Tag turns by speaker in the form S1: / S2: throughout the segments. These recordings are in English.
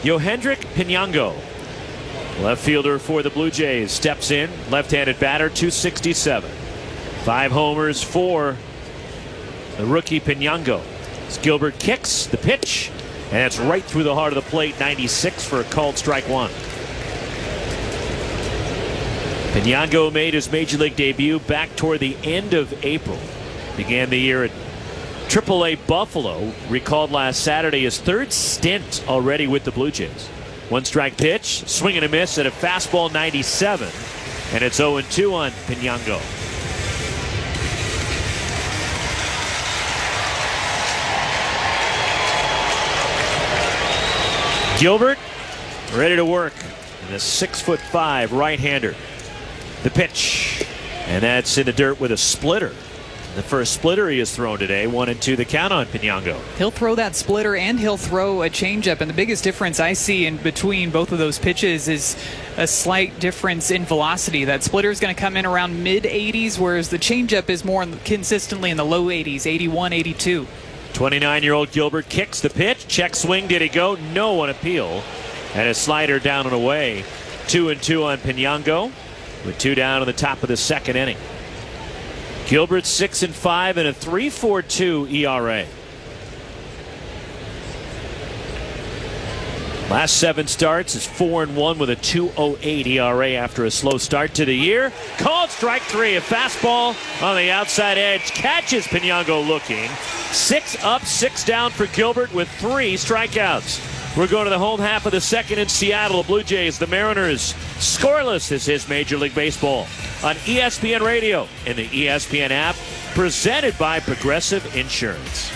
S1: Yohendrick Pinango, left fielder for the Blue Jays, steps in. Left-handed batter, 267. 5 homers for the rookie Pinango. As Gilbert kicks the pitch, and it's right through the heart of the plate. 96 for a called strike one. Pinango made his major league debut back toward the end of April. Began the year at AAA Buffalo. Recalled last Saturday his 3rd stint already with the Blue Jays. 1 strike pitch, swing and a miss at a fastball, 97. And it's 0-2 on Pinango. Gilbert ready to work. And a 6'5" right-hander. The pitch, and that's in the dirt with a splitter. The first splitter he has thrown today. 1-2 the count on Pinango.
S2: He'll throw that splitter and he'll throw a changeup, and the biggest difference I see in between both of those pitches is a slight difference in velocity. That splitter is going to come in around mid-80s, whereas the changeup is more consistently in the low 80s, 81, 82.
S1: 29-year-old Gilbert kicks the pitch. Check swing. Did he go? No on appeal. And a slider down and away. 2-2 on Pinango, with 2 down in the top of the 2nd inning. Gilbert 6-5 and a 3.42 ERA. Last 7 starts is 4-1 with a 2.08 ERA after a slow start to the year. Called strike 3. A fastball on the outside edge. Catches Pinango looking. 6 up, 6 down for Gilbert with 3 strikeouts. We're going to the home half of the 2nd in Seattle. Blue Jays, the Mariners. Scoreless is his Major League Baseball on ESPN Radio and the ESPN app, presented by Progressive Insurance.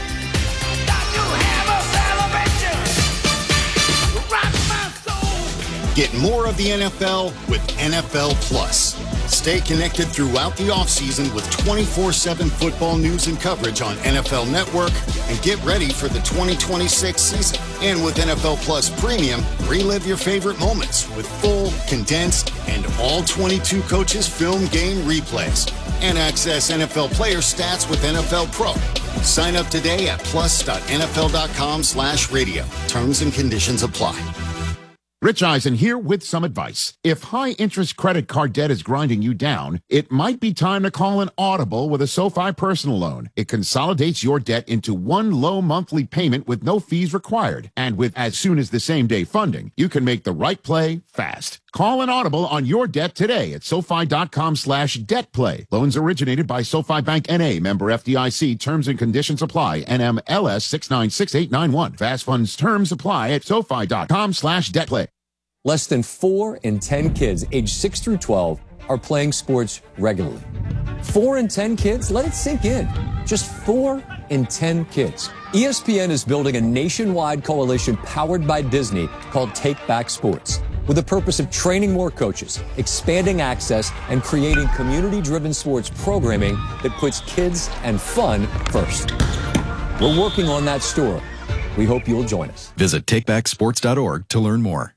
S3: Get more of the NFL with NFL Plus. Stay connected throughout the offseason with 24/7 football news and coverage on NFL Network, and get ready for the 2026 season. And with NFL Plus Premium, relive your favorite moments with full, condensed, and all 22 coaches film game replays. And access NFL player stats with NFL Pro. Sign up today at plus.nfl.com/radio. Terms and conditions apply.
S4: Rich Eisen here with some advice. If high-interest credit card debt is grinding you down, it might be time to call an Audible with a SoFi personal loan. It consolidates your debt into one low monthly payment with no fees required. And with as soon as the same-day funding, you can make the right play fast. Call an Audible on your debt today at SoFi.com/debtplay. Loans originated by SoFi Bank N.A., member FDIC. Terms and conditions apply. NMLS 696891. Fast funds terms apply at SoFi.com/debtplay.
S5: Less than 4 in 10 kids aged 6 through 12 are playing sports regularly. 4 in 10 kids? Let it sink in. Just 4 in 10 kids. ESPN is building a nationwide coalition powered by Disney called Take Back Sports, with the purpose of training more coaches, expanding access, and creating community-driven sports programming that puts kids and fun first. We're working on that story. We hope you'll join us.
S6: Visit takebacksports.org to learn more.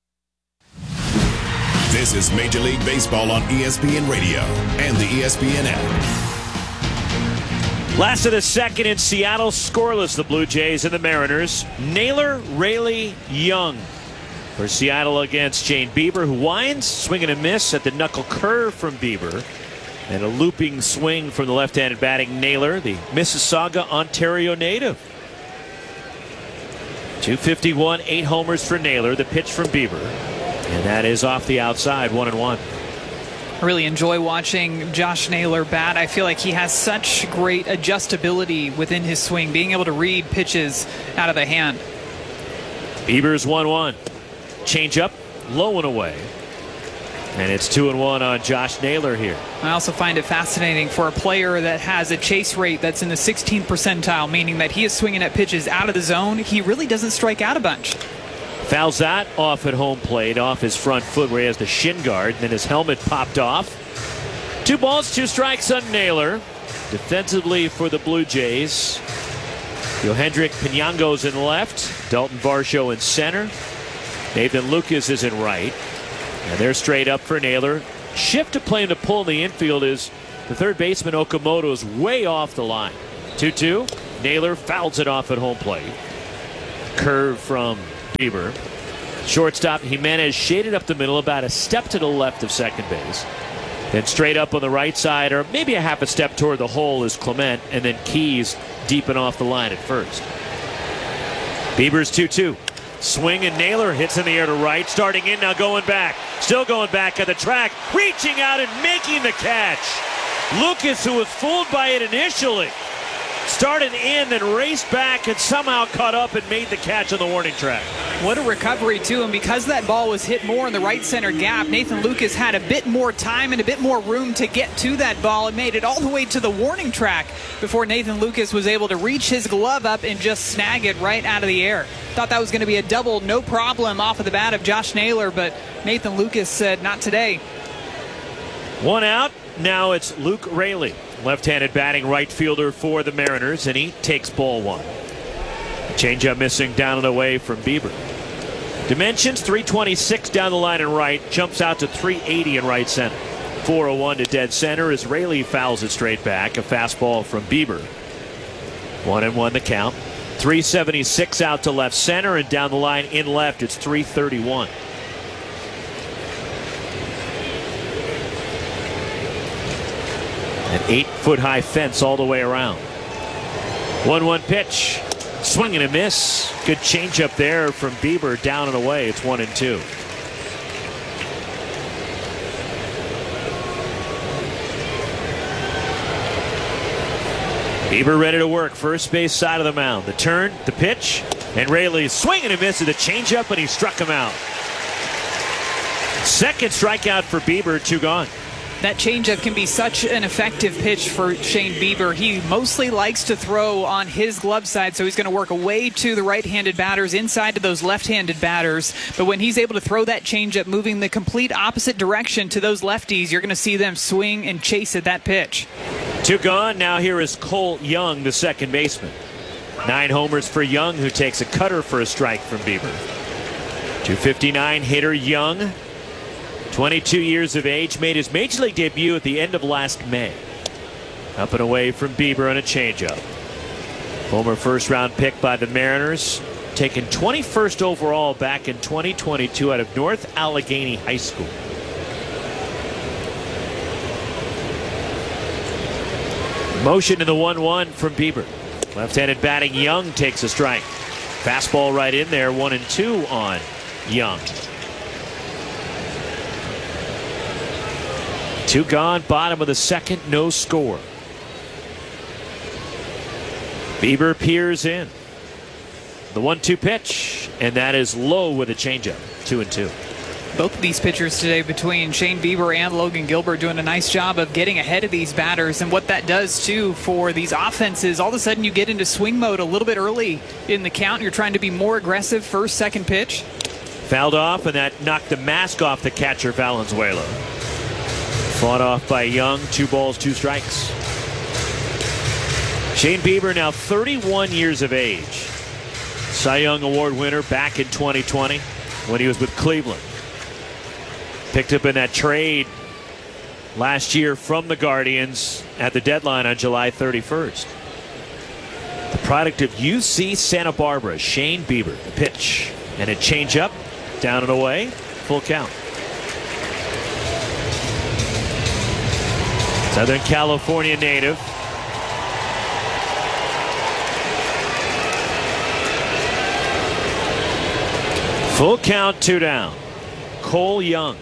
S7: This is Major League Baseball on ESPN Radio and the ESPN app.
S1: Last of the 2nd in Seattle, scoreless, the Blue Jays and the Mariners. Naylor, Raley, Young for Seattle against Shane Bieber, who winds, swing and a miss at the knuckle curve from Bieber. And a looping swing from the left-handed batting Naylor, the Mississauga, Ontario native. 251, 8 homers for Naylor, the pitch from Bieber. And that is off the outside, 1-1.
S2: I really enjoy watching Josh Naylor bat. I feel like he has such great adjustability within his swing, being able to read pitches out of the hand.
S1: Bieber's 1-1. Change up, low and away. And it's 2-1 on Josh Naylor here.
S2: I also find it fascinating for a player that has a chase rate that's in the 16th percentile, meaning that he is swinging at pitches out of the zone. He really doesn't strike out a bunch.
S1: Fouls that off at home plate, off his front foot where he has the shin guard. Then his helmet popped off. 2 balls, 2 strikes on Naylor. Defensively for the Blue Jays, Yohendrick Pinango's in left. Dalton Varsho in center. Nathan Lucas is in right. And they're straight up for Naylor. Shift to play him to pull in the infield is the third baseman Okamoto is way off the line. 2-2. Naylor fouls it off at home plate. Curve from Bieber. Shortstop Jimenez shaded up the middle, about a step to the left of second base. Then straight up on the right side, or maybe a half a step toward the hole, is Clement, and then Keys deep and off the line at first. Bieber's 2-2. Swing and Naylor hits in the air to right, starting in, now going back. Still going back at the track, reaching out and making the catch. Lucas, who was fooled by it initially, started in, then raced back and somehow caught up and made the catch on the warning track.
S2: What a recovery, too. And because that ball was hit more in the right center gap, Nathan Lucas had a bit more time and a bit more room to get to that ball and made it all the way to the warning track before Nathan Lucas was able to reach his glove up and just snag it right out of the air. Thought that was going to be a double, no problem, off of the bat of Josh Naylor, but Nathan Lucas said, not today.
S1: One out. Now it's Luke Raley, left-handed batting right fielder for the Mariners, and he takes ball one. Changeup missing down and away from Bieber. Dimensions 326 down the line and right, jumps out to 380 in right center. 401 to dead center as Raley fouls it straight back. A fastball from Bieber. 1-1 the count. 376 out to left center, and down the line in left it's 331. An 8-foot-high fence all the way around. 1-1 pitch. Swing and a miss. Good changeup there from Bieber, down and away. It's 1-2. Bieber ready to work. First base side of the mound. The turn, the pitch, and Raley's swing and a miss with a changeup, and he struck him out. Second strikeout for Bieber, 2 gone.
S2: That changeup can be such an effective pitch for Shane Bieber. He mostly likes to throw on his glove side, so he's going to work away to the right-handed batters, inside to those left-handed batters. But when he's able to throw that changeup, moving the complete opposite direction to those lefties, you're going to see them swing and chase at that pitch.
S1: 2 gone. Now here is Cole Young, the second baseman. 9 homers for Young, who takes a cutter for a strike from Bieber. 259 hitter Young. 22 years of age, made his major league debut at the end of last May. Up and away from Bieber on a changeup. Former first-round pick by the Mariners, taken 21st overall back in 2022 out of North Allegheny High School. Motion in the 1-1 from Bieber. Left-handed batting Young takes a strike. Fastball right in there, 1-2 on Young. 2 gone, bottom of the second, no score. Bieber peers in. The 1-2 pitch, and that is low with a changeup. 2-2.
S2: Both of these pitchers today, between Shane Bieber and Logan Gilbert, doing a nice job of getting ahead of these batters. And what that does, too, for these offenses, all of a sudden you get into swing mode a little bit early in the count. You're trying to be more aggressive first, second pitch.
S1: Fouled off, and that knocked the mask off the catcher, Valenzuela. Fought off by Young. 2 balls, 2 strikes. Shane Bieber, now 31 years of age. Cy Young Award winner back in 2020 when he was with Cleveland. Picked up in that trade last year from the Guardians at the deadline on July 31st. The product of UC Santa Barbara, Shane Bieber. The pitch and a changeup, down and away, full count. Southern California native. Full count, 2 down. Cole Young.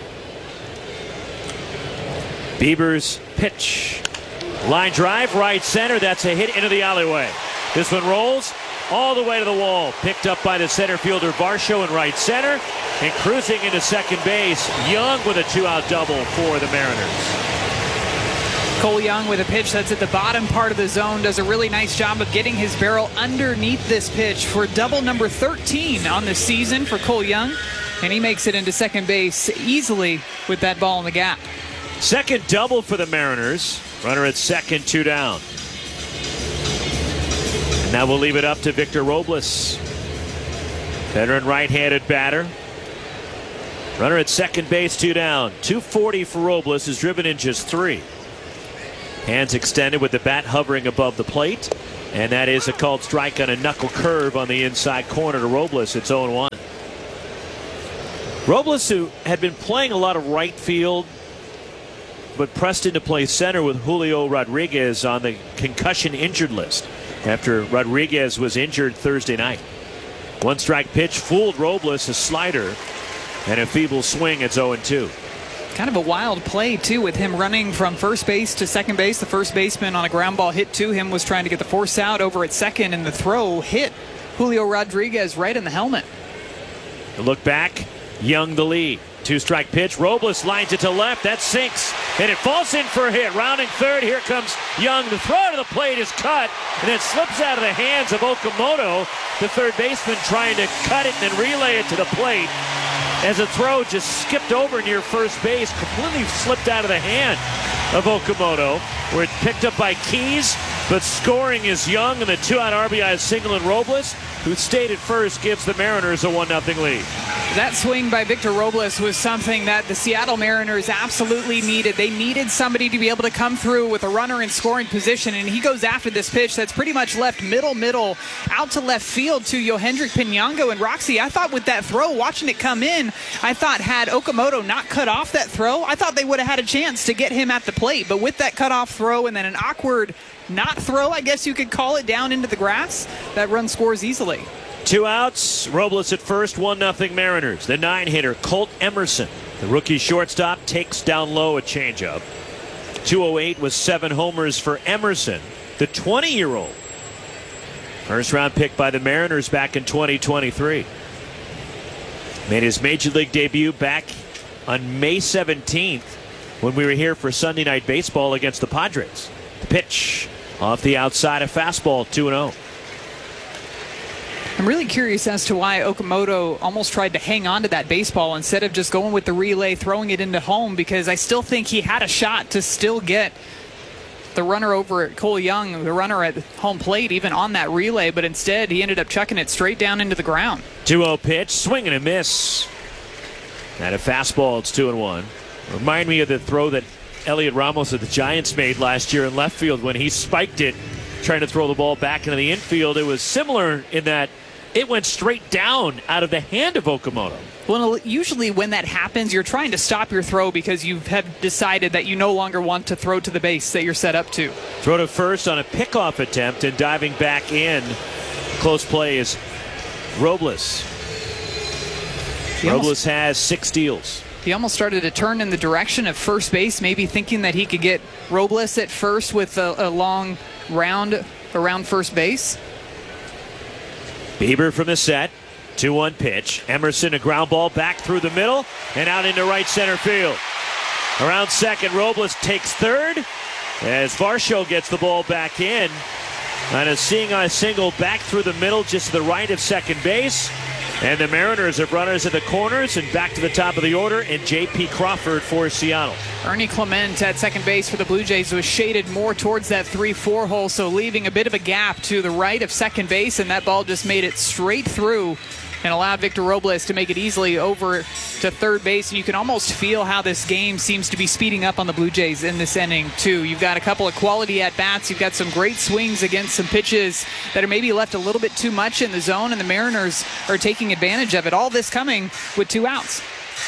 S1: Bieber's pitch. Line drive, right center. That's a hit into the alleyway. This one rolls all the way to the wall. Picked up by the center fielder Varsho in right center. And cruising into second base, Young with a 2-out double for the Mariners.
S2: Cole Young with a pitch that's at the bottom part of the zone does a really nice job of getting his barrel underneath this pitch for double number 13 on the season for Cole Young. And he makes it into second base easily with that ball in the gap.
S1: Second double for the Mariners. Runner at second, 2 down. And now we'll leave it up to Victor Robles. Veteran right-handed batter. Runner at second base, 2 down. 240 for Robles, is driven in just 3. Hands extended with the bat hovering above the plate. And that is a called strike on a knuckle curve on the inside corner to Robles. It's 0-1. Robles, who had been playing a lot of right field, but pressed into play center with Julio Rodriguez on the concussion injured list after Rodriguez was injured Thursday night. One strike pitch fooled Robles, a slider, and a feeble swing. It's 0-2.
S2: Kind of a wild play, too, with him running from first base to second base. The first baseman on a ground ball hit to him was trying to get the force out over at second, and the throw hit Julio Rodriguez right in the helmet.
S1: A look back, Young the lead. Two-strike pitch. Robles lines it to left. That sinks, and it falls in for a hit. Rounding third, here comes Young. The throw to the plate is cut, and it slips out of the hands of Okamoto, the third baseman, trying to cut it and then relay it to the plate. As a throw just skipped over near first base, completely slipped out of the hand of Okamoto, where it picked up by Keys, but scoring is Young, and the 2-out RBI is single, and Robles, who stayed at first, gives the Mariners a 1-0 lead.
S2: That swing by Victor Robles was something that the Seattle Mariners absolutely needed. They needed somebody to be able to come through with a runner in scoring position, and he goes after this pitch that's pretty much left middle, out to left field to Yohendrick Pinango. And Roxy, I thought with that throw, watching it come in, I thought had Okamoto not cut off that throw, I thought they would have had a chance to get him at the plate. But with that cutoff throw and then an awkward not throw, I guess you could call it, down into the grass, that run scores easily.
S1: 2 outs, Robles at first, 1-0 Mariners. The 9-hitter, Colt Emerson, the rookie shortstop, takes down low a changeup. 208 with 7 homers for Emerson, the 20-year-old. First-round pick by the Mariners back in 2023. Made his Major League debut back on May 17th when we were here for Sunday Night Baseball against the Padres. The pitch off the outside, a fastball, 2-0.
S2: I'm really curious as to why Okamoto almost tried to hang on to that baseball instead of just going with the relay, throwing it into home, because I still think he had a shot to still get the runner over at Cole Young, the runner at home plate, even on that relay, but instead he ended up chucking it straight down into the ground.
S1: 2-0 pitch, swing and a miss. And a fastball, it's 2-1. Remind me of the throw that Elliot Ramos of the Giants made last year in left field when he spiked it, trying to throw the ball back into the infield. It was similar in that it went straight down out of the hand of Okamoto.
S2: Well, usually when that happens, you're trying to stop your throw because you have decided that you no longer want to throw to the base that you're set up to.
S1: Throw to first on a pickoff attempt, and diving back in. Close play is Robles. Robles has 6 steals.
S2: He almost started to turn in the direction of first base, maybe thinking that he could get Robles at first with a long round around first base.
S1: Bieber from the set. 2-1 pitch. Emerson, a ground ball back through the middle and out into right center field. Around second, Robles takes third as Varsho gets the ball back in. On a single back through the middle, just to the right of second base. And the Mariners have runners at the corners and back to the top of the order, and J.P. Crawford for Seattle.
S2: Ernie Clement at second base for the Blue Jays was shaded more towards that 3-4 hole, so leaving a bit of a gap to the right of second base, and that ball just made it straight through and allowed Victor Robles to make it easily over to third base. And you can almost feel how this game seems to be speeding up on the Blue Jays in this inning, too. You've got a couple of quality at-bats. You've got some great swings against some pitches that are maybe left a little bit too much in the zone, and the Mariners are taking advantage of it. All this coming with 2 outs.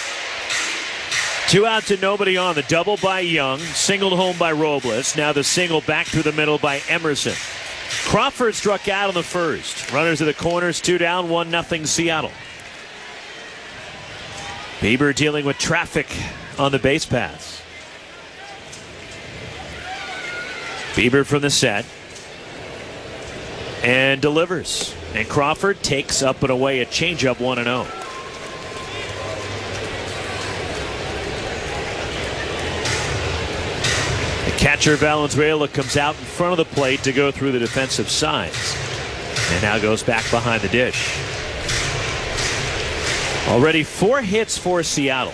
S1: 2 outs and nobody on. The double by Young, singled home by Robles. Now the single back through the middle by Emerson. Crawford struck out on the first. Runners at the corners, 2 down, 1-0 Seattle. Bieber dealing with traffic on the base paths. Bieber from the set and delivers. And Crawford takes up and away a changeup, 1-0. Catcher Valenzuela comes out in front of the plate to go through the defensive sides. And now goes back behind the dish. Already 4 hits for Seattle.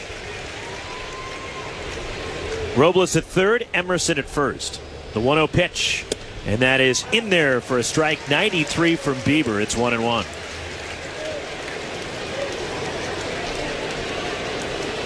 S1: Robles at third, Emerson at first. The 1-0 pitch. And that is in there for a strike. 93 from Bieber. It's 1-1.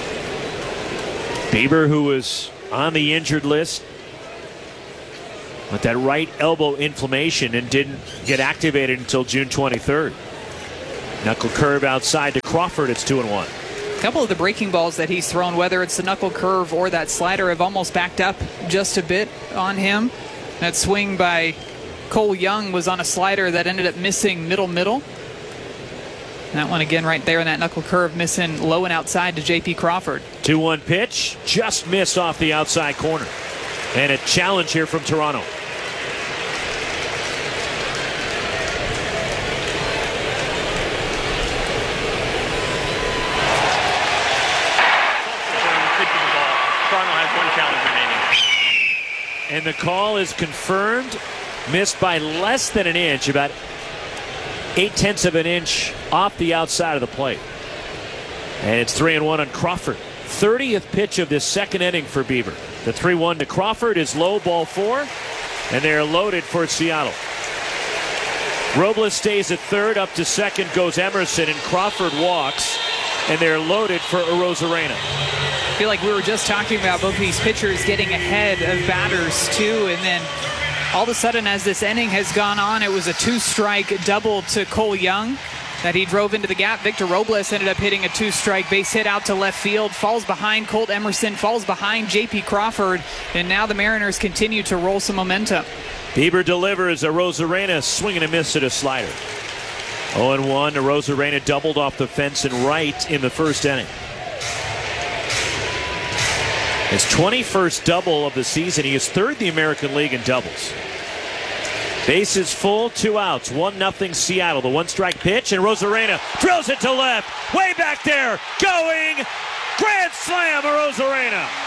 S1: Bieber, who was on the injured list with that right elbow inflammation and didn't get activated until June 23rd. Knuckle curve outside to Crawford. It's 2-1.
S2: A couple of the breaking balls that he's thrown, whether it's the knuckle curve or that slider, have almost backed up just a bit on him. That swing by Cole Young was on a slider that ended up missing middle. That one again right there in that knuckle curve, missing low and outside to J.P. Crawford.
S1: 2-1 pitch, just missed off the outside corner. And a challenge here from Toronto. And the call is confirmed. Missed by less than an inch, about 0.8 of an inch off the outside of the plate. And it's 3-1 on Crawford. 30th pitch of this second inning for Bieber. The 3-1 to Crawford is low, ball 4. And they're loaded for Seattle. Robles stays at third, up to second goes Emerson, and Crawford walks. And they're loaded for Arozarena.
S2: I feel like we were just talking about both these pitchers getting ahead of batters too, and then all of a sudden as this inning has gone on, it was a 2-strike double to Cole Young that he drove into the gap. Victor Robles ended up hitting a 2-strike base hit out to left field, falls behind Colt Emerson, falls behind J.P. Crawford, and now the Mariners continue to roll some momentum.
S1: Bieber delivers. Arozarena swinging and miss at a slider. 0-1. Arozarena doubled off the fence and right in the first inning. His 21st double of the season. He is third in the American League in doubles. Bases full, 2 outs, 1-0 Seattle. The 1-strike pitch, and Arozarena drills it to left. Way back there, going. Grand slam, Arozarena.